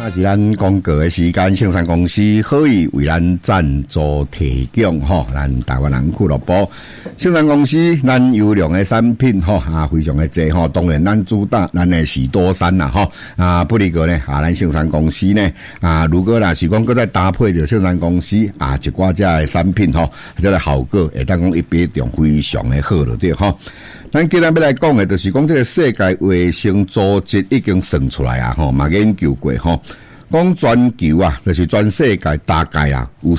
那是咱广告的时间，圣山公司可以为咱赞助提供吼，咱台湾人俱乐部圣山公司咱优良的产品吼非常的多吼，当然咱主打咱的喜多山啦吼不离个呢咱圣山公司呢如果啦是讲搁再搭配着圣山公司一寡遮的产品吼，这个效果会当讲一比中非常的好了对吼。咱今日要来讲的，就是讲这个世界卫生组织已经算出来嘛研究过讲全球就是全世界大概有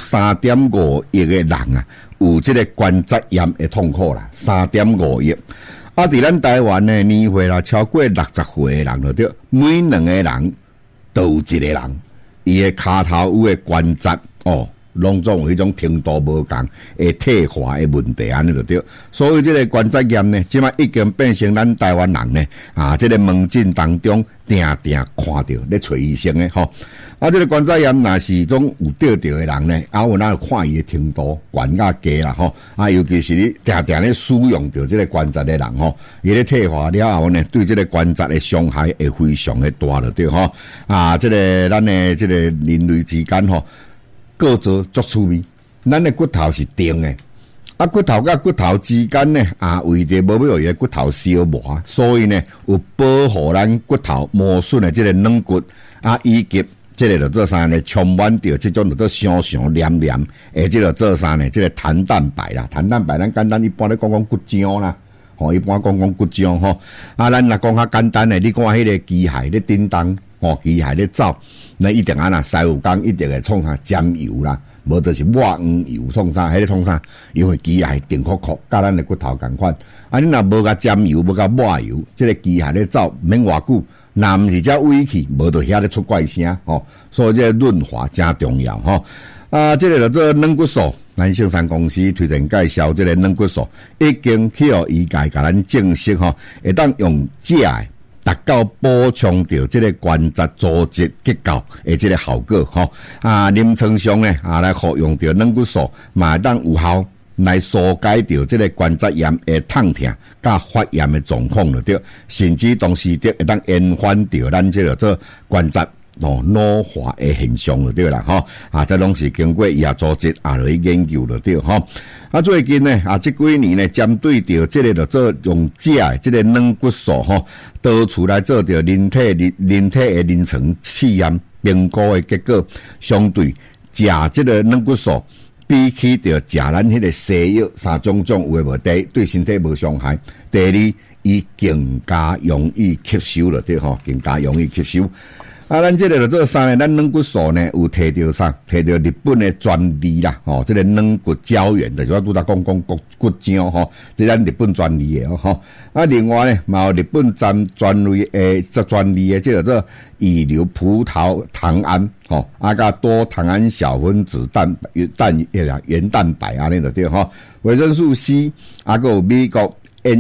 3.5 亿的人有这个关节炎的痛苦啦 ,3.5 亿。伫咱台湾呢，年岁啦超过60岁的人就对，每2个人都有一个人，伊的骹头有的关节拢总有迄种程度无同会退化的问题安尼就对，所以这个关节炎呢，即摆已经变成咱台湾人呢这个门诊当中定定看到咧找医生的吼。这个关节炎若是种有得着的人呢，有哪看伊的程度悬甲低啦吼尤其是你定定咧使用着这个关节的人吼，伊咧退化了后呢，对这个关节的伤害会非常的大了对吼这个咱的这个人类之间吼。各做足趣味，咱的骨头是定的，骨头甲骨头之间呢，为着无要伊的骨头消磨，所以呢，有保护咱骨头磨损的这个软骨以及这个就做啥呢？充满着这种就做香黏黏，这个做啥呢？这个弹蛋白啦，弹蛋白咱简单一般咧讲骨浆啦。一般讲骨浆咱若讲较简单的，你看迄个机械咧叮当机械咧走，那一定师傅讲一定会创啥沾油啦，无就是抹黄油创啥，迄个创啥，因为机械定壳壳，甲咱的骨头同款。你若无甲沾油，无甲抹油，这个机械咧走免偌久，若毋是遮尾气，无就遐咧出怪声所以这个润滑真重要这个就做软骨素。咱圣山公司推荐介绍这个软骨素，已经去医界甲咱证实会当用食的达到补充到这个关节组织结构的这个效果临床上呢来服用到软骨素，嘛会当有效来疏解到这个关节炎的痛痛甲发炎的状况了对，甚至同时会当延缓到咱这个做关节老化的现象就对啦这拢是经过医学组织来研究就对最近呢这几年呢，针对着这个就做用食的这个软骨素导出来做着人体的临床试验评估的结果，相对食这个软骨素比起着食咱迄个西药三种有诶无，第一对身体无伤害，第二伊更加容易吸收了对更加容易吸收。咱这个就做啥呢？咱软骨素呢有摕到啥？摕到日本的专利啦，这个软骨胶原，就是我拄才讲骨浆这咱日本专利的另外呢，嘛有日本专利的这个做乙硫葡萄糖胺甲多糖胺小分子原蛋白安尼就对维生素 C 还有美国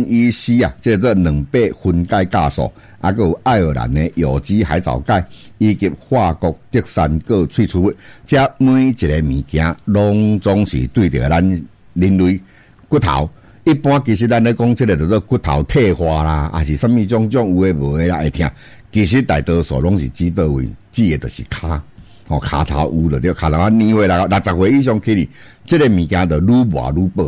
NEC 这个2倍分解酵素，还有爱尔兰的有机海藻钙，以及法国德山果萃取物，这每一个物件拢总是对着咱人类骨头。一般其实咱咧讲这个叫做骨头退化啦，还是什么种有诶无诶啦会听，其实大多数拢是指倒位，指的就是骹头有了对，骹头年岁60岁以上起哩，这个物件就愈磨愈薄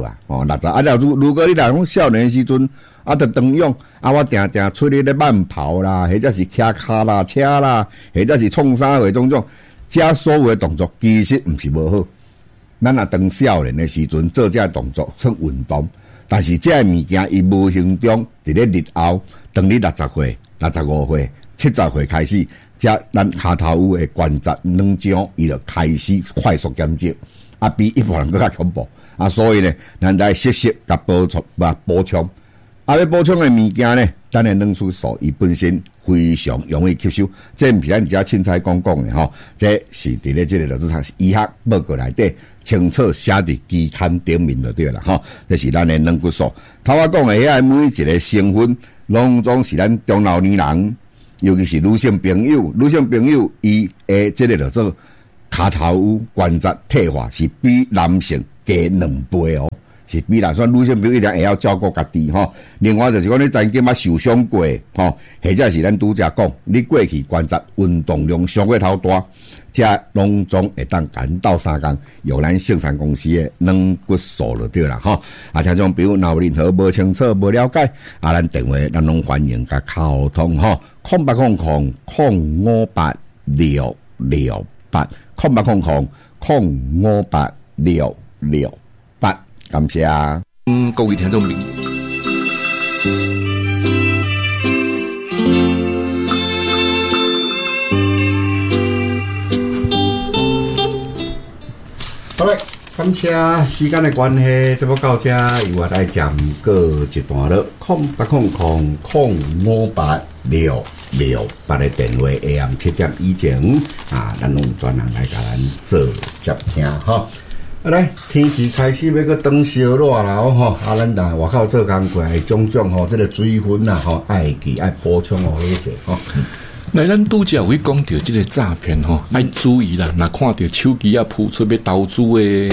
60如果你来讲少年时阵就当用我定定出去咧慢跑啦，或者是骑脚啦车啦，或者是创啥货种这所有的动作其实毋是无好。咱当少年的时阵做这动作算运动，但是这物件伊无形中伫咧日后，当你60岁、65岁、70岁开始。咱骹头有的关节软浆，伊就开始快速减少，比一般人更加恐怖所以呢，咱来适时甲补充。要补充的物件呢，咱的软骨素伊本身非常容易吸收，这毋是咱遮凊彩讲的这是伫咧这个就是医学报告内底清楚写伫期刊顶面就对啦这是咱的软骨素。头我讲的遐每一个成分，拢总是咱中老年人。尤其是女性朋友伊的这个叫做骹头有关节退化是比男性加2倍是比啦，所以女性朋友一定会要照顾家己吼。另外就是讲你曾经捌受伤过吼，或者是咱拄则讲，你过去观察运动量相过头大，这拢总会当赶到3天，由咱圣山公司的软骨素就对啦吼。听众朋友若有任何无清楚、无了解，咱电话咱拢欢迎甲沟通吼，0800-058-668，0800-058-668，感谢。 各位听众朋友。 好嘞，感谢时间的关系，这要到这由我来暂告一段落。0800-058-668的电话 AM 7点以前咱拢专人来甲咱做接听哈。来，天气开始要个转烧热啦吼，咱在外口做工过来，种这个水分爱记爱补充好些吼。 来，咱拄则有去讲到这个诈骗吼，爱注意啦！若看到手机浮出要投资的，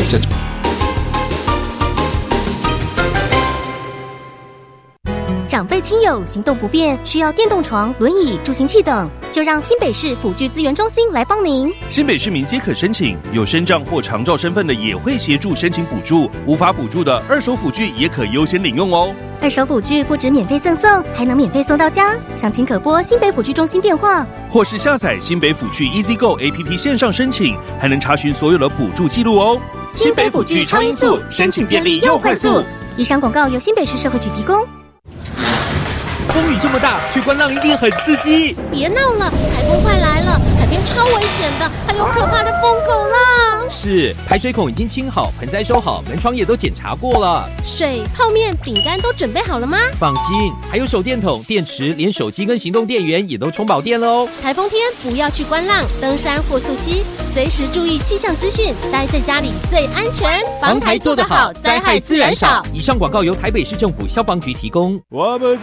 长辈亲友行动不便，需要电动床、轮椅、助行器等，就让新北市辅具资源中心来帮您。 新北市民皆可申请，有身障或长照身份的也会协助申请补助，无法补助的二手辅具也可优先领用哦。 二手辅具不止免费赠送，还能免费送到家。详情可拨新北辅具中心电话， 或是下载新北辅具 EasyGo APP 线上申请，还能查询所有的补助记录哦。 新北辅具超音速，申请便利又快速。以上广告由新北市社会局提供。 风雨这么大，去观浪一定很刺激。 别闹了，台风快来了，海边超危险的，还有可怕的疯狗浪。 是，排水孔已经清好，盆栽收好，门窗也都检查过了。 水、泡面、饼干都准备好了吗？ 放心，还有手电筒、电池，连手机跟行动电源也都充饱电了哦。 台风天不要去观浪、登山或溯溪，随时注意气象资讯，待在家里最安全。防台做得好，灾害自然少。 以上广告由台北市政府消防局提供。 我们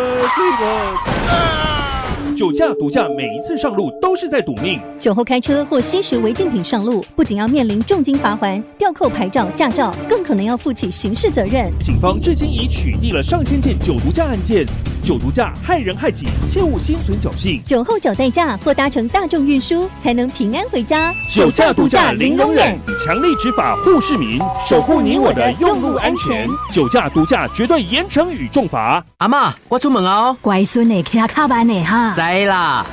酒驾、毒驾，每一次上路都是在赌命。 酒后开车或吸食违禁品上路，不仅要面临重金罚锾、吊扣牌照、驾照，更可能要负起刑事责任。 警方至今已取缔了上千件酒毒驾案件，酒毒驾害人害己，切勿心存侥幸。 酒后找代驾或搭乘大众运输，才能平安回家。 酒驾、毒驾零容忍，强力执法护市民，守护你我的用路安全。酒驾、毒驾绝对严惩与重罚。 阿嬷，我出门哦。 乖孙的，骑卡慢的哈。 知啦。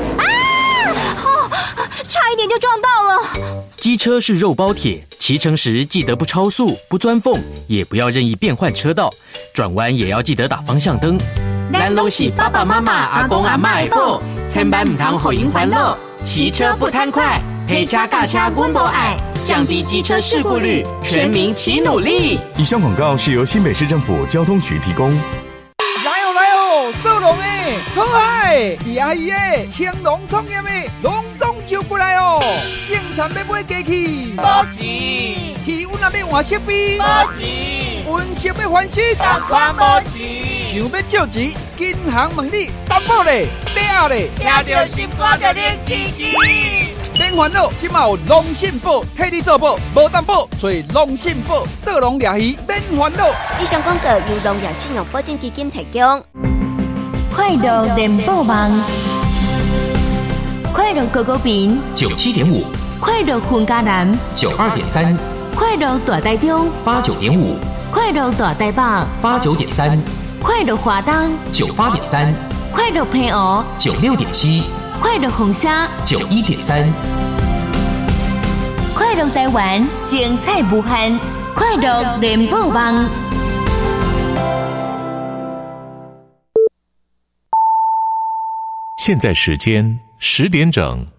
差一点就撞到了。 机车是肉包铁，骑乘时记得不超速、不钻缝，也不要任意变换车道，转弯也要记得打方向灯。咱拢是爸爸妈妈、阿公阿嬷的宝，千万唔通互因烦恼。骑车不贪快，陪车驾车阮无爱，降低机车事故率，全民齐努力。 以上广告是由新北市政府交通局提供。 做龙诶，可爱，阿姨诶，青龙创业诶，龙总就过来哦。正常要买鸡去， 无钱； 气温也要换设备， 无钱； 温室要翻新， 同款无钱。 想要借钱，银行问你担保咧，嗲咧， 听到心肝就练起起。 免烦恼，即马有龙信宝替你做保，无担保，找龙信宝做龙掠鱼，免烦恼。 以上广告由龙跃信用保证基金提供。 快乐联播网，快乐狗狗饼 97.5， 快乐混家男 92.3， 快乐大台中 89.5， 快乐大台北 89.3， 快乐华东 98.3， 快乐平湖 96.7， 快乐红虾 91.3， 快乐台湾精彩无限，快乐联播网。 现在时间10点整。